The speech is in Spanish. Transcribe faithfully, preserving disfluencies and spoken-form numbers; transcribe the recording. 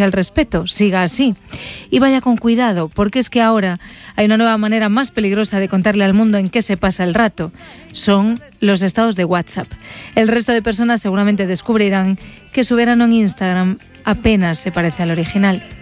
conciencia al respecto. Siga así. Y vaya con cuidado, porque es que ahora hay una nueva manera más peligrosa de contarle al mundo en qué se pasa el rato. Son los estados de WhatsApp. El resto de personas seguramente descubrirán que su verano en Instagram apenas se parece al original.